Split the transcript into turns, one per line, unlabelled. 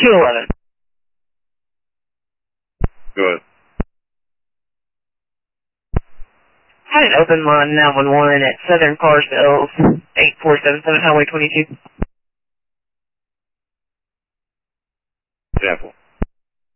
211.
Go ahead.
Had an open line 911 at Southern Car Sales, 8477 Highway 22.
Example.